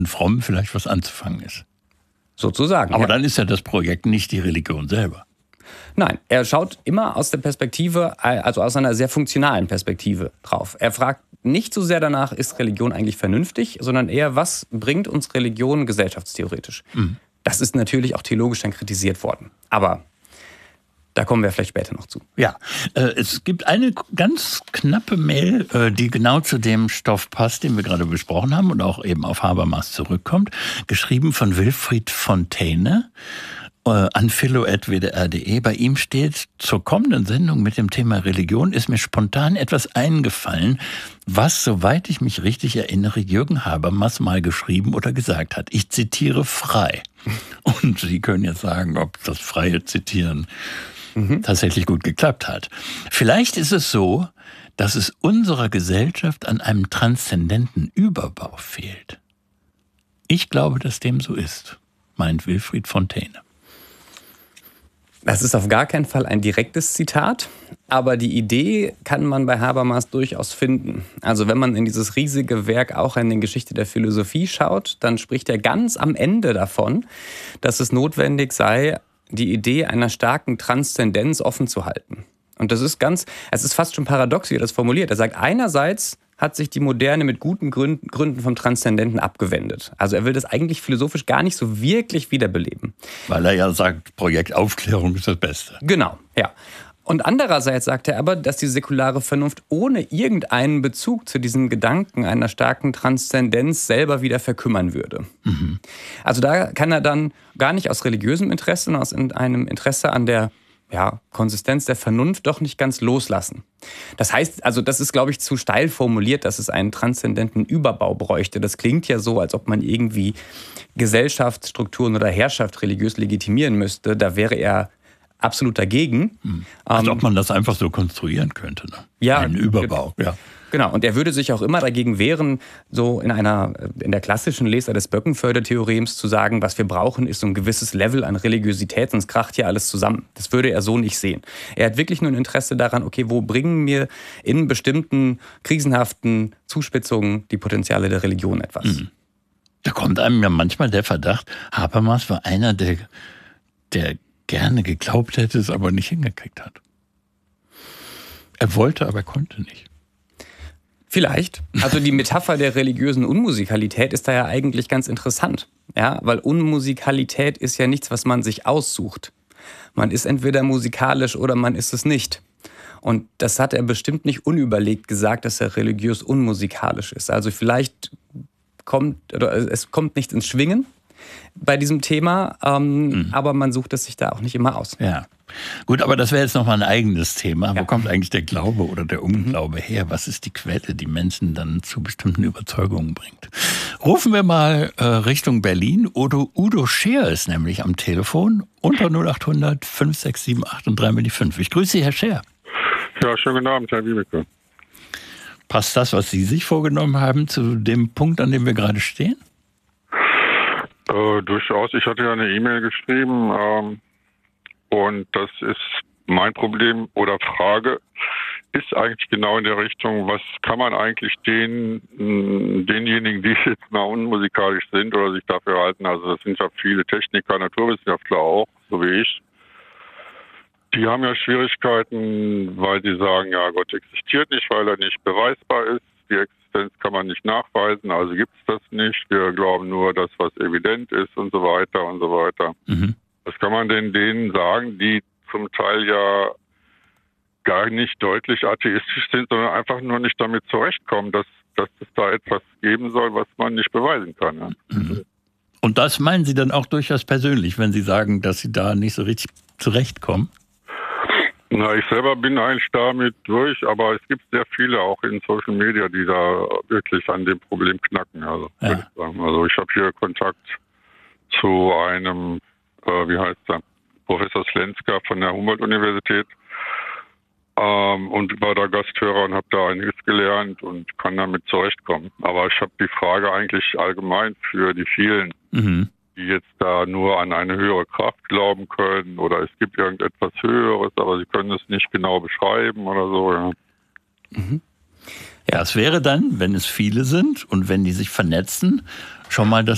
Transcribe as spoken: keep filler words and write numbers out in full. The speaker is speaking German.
fromm vielleicht was anzufangen ist. Sozusagen. Aber ja. dann ist ja das Projekt nicht die Religion selber. Nein, er schaut immer aus der Perspektive, also aus einer sehr funktionalen Perspektive drauf. Er fragt nicht so sehr danach, ist Religion eigentlich vernünftig, sondern eher, was bringt uns Religion gesellschaftstheoretisch? Mhm. Das ist natürlich auch theologisch dann kritisiert worden. Aber da kommen wir vielleicht später noch zu. Ja, äh, es gibt eine ganz knappe Mail, äh, die genau zu dem Stoff passt, den wir gerade besprochen haben und auch eben auf Habermas zurückkommt. Geschrieben von Wilfried Fontaine äh, an philo at w d r punkt d e. Bei ihm steht, zur kommenden Sendung mit dem Thema Religion ist mir spontan etwas eingefallen, was, soweit ich mich richtig erinnere, Jürgen Habermas mal geschrieben oder gesagt hat. Ich zitiere frei. Und Sie können jetzt sagen, ob das freie Zitieren Mhm. tatsächlich gut geklappt hat. Vielleicht ist es so, dass es unserer Gesellschaft an einem transzendenten Überbau fehlt. Ich glaube, dass dem so ist, meint Wilfried Fontaine. Das ist auf gar keinen Fall ein direktes Zitat, aber die Idee kann man bei Habermas durchaus finden. Also wenn man in dieses riesige Werk auch in die Geschichte der Philosophie schaut, dann spricht er ganz am Ende davon, dass es notwendig sei, die Idee einer starken Transzendenz offen zu halten. Und das ist ganz, es ist fast schon paradox, wie er das formuliert. Er sagt, einerseits hat sich die Moderne mit guten Gründen, Gründen vom Transzendenten abgewendet. Also er will das eigentlich philosophisch gar nicht so wirklich wiederbeleben. Weil er ja sagt, Projekt Aufklärung ist das Beste. Genau, ja. Und andererseits sagt er aber, dass die säkulare Vernunft ohne irgendeinen Bezug zu diesem Gedanken einer starken Transzendenz selber wieder verkümmern würde. Mhm. Also da kann er dann gar nicht aus religiösem Interesse, sondern aus einem Interesse an der ja, Konsistenz der Vernunft doch nicht ganz loslassen. Das heißt, also das ist, glaube ich, zu steil formuliert, dass es einen transzendenten Überbau bräuchte. Das klingt ja so, als ob man irgendwie Gesellschaftsstrukturen oder Herrschaft religiös legitimieren müsste. Da wäre er absolut dagegen. Hm. Als ähm, ob man das einfach so konstruieren könnte. Ne? Ja, einen Überbau. Ja. Genau, und er würde sich auch immer dagegen wehren, so in einer in der klassischen Lesart des Böckenförde-Theorems zu sagen, was wir brauchen, ist so ein gewisses Level an Religiosität, sonst kracht hier alles zusammen. Das würde er so nicht sehen. Er hat wirklich nur ein Interesse daran, okay, wo bringen mir in bestimmten krisenhaften Zuspitzungen die Potenziale der Religion etwas? Mhm. Da kommt einem ja manchmal der Verdacht, Habermas war einer, der, der gerne geglaubt hätte, es aber nicht hingekriegt hat. Er wollte, aber konnte nicht. Vielleicht. Also die Metapher der religiösen Unmusikalität ist da ja eigentlich ganz interessant. Ja, weil Unmusikalität ist ja nichts, was man sich aussucht. Man ist entweder musikalisch oder man ist es nicht. Und das hat er bestimmt nicht unüberlegt gesagt, dass er religiös unmusikalisch ist. Also vielleicht kommt, oder es kommt nicht ins Schwingen bei diesem Thema, ähm, mhm. aber man sucht es sich da auch nicht immer aus. Ja, gut, aber das wäre jetzt nochmal ein eigenes Thema. Ja. Wo kommt eigentlich der Glaube oder der Unglaube mhm. her? Was ist die Quelle, die Menschen dann zu bestimmten Überzeugungen bringt? Rufen wir mal äh, Richtung Berlin. Udo, Udo Scheer ist nämlich am Telefon unter null acht hundert fünf sechs sieben acht und drei fünf. Ich grüße Sie, Herr Scheer. Ja, schönen guten Abend, Herr Wiebeke. Passt das, was Sie sich vorgenommen haben, zu dem Punkt, an dem wir gerade stehen? Äh, durchaus. Ich hatte ja eine E-Mail geschrieben ähm, und das ist mein Problem oder Frage, ist eigentlich genau in der Richtung, was kann man eigentlich den, denjenigen, die jetzt mal unmusikalisch sind oder sich dafür halten, also das sind ja viele Techniker, Naturwissenschaftler auch, so wie ich, die haben ja Schwierigkeiten, weil sie sagen, ja, Gott existiert nicht, weil er nicht beweisbar ist. Die Existenz kann man nicht nachweisen, also gibt es das nicht. Wir glauben nur, das, was evident ist und so weiter und so weiter. Mhm. Was kann man denn denen sagen, die zum Teil ja gar nicht deutlich atheistisch sind, sondern einfach nur nicht damit zurechtkommen, dass, dass es da etwas geben soll, was man nicht beweisen kann. Ja? Mhm. Und das meinen Sie dann auch durchaus persönlich, wenn Sie sagen, dass Sie da nicht so richtig zurechtkommen? Na, ich selber bin eigentlich damit durch, aber es gibt sehr viele auch in Social Media, die da wirklich an dem Problem knacken. Also, ja. würde ich sagen. Also ich habe hier Kontakt zu einem, äh, wie heißt der, Professor Slenska von der Humboldt-Universität ähm, und war da Gasthörer und habe da einiges gelernt und kann damit zurechtkommen. Aber ich habe die Frage eigentlich allgemein für die vielen, mhm. die jetzt da nur an eine höhere Kraft glauben können oder es gibt irgendetwas Höheres, aber sie können es nicht genau beschreiben oder so. Ja, mhm. Ja, es wäre dann, wenn es viele sind und wenn die sich vernetzen, schon mal das